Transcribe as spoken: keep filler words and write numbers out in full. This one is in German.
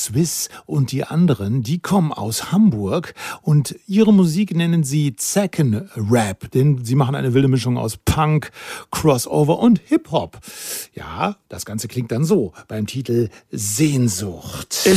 Swiss und die anderen, die kommen aus Hamburg und ihre Musik nennen sie Zecken Rap, denn sie machen eine wilde Mischung aus Punk, Crossover und Hip-Hop. Ja, das Ganze klingt dann so beim Titel Sehnsucht.